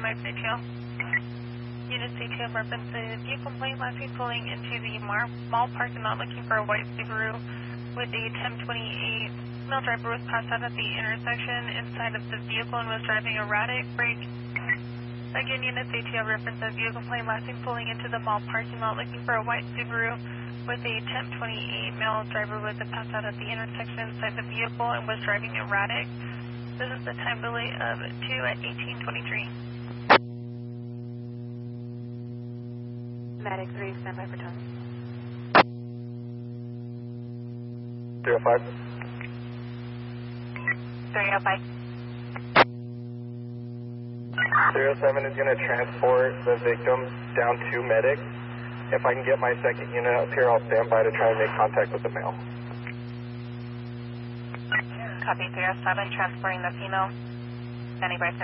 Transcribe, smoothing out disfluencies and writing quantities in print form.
standby for detail. Unit CTO reference the vehicle complaint last seen pulling into the mall parking lot looking for a white Subaru with a 1028. Male driver was passed out at the intersection inside of the vehicle and was driving erratic. Brake. Again, Unit CTO reference the vehicle complaint last seen pulling into the mall parking lot looking for a white Subaru with a 1028. Male driver was passed out at the intersection inside the vehicle and was driving erratic. This is the time delay of 2 at 18:23. Medic 3, standby for time. 305. 305. 307 is going to transport the victim down to medic. If I can get my second unit up here, I'll stand by to try and make contact with the male. Copy 307, transporting the female. Standing by.